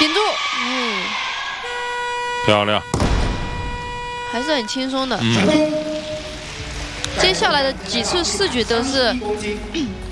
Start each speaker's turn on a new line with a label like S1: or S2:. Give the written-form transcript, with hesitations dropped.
S1: 顶住，
S2: 漂亮，
S1: 还是很轻松的。接下来的几次4局都是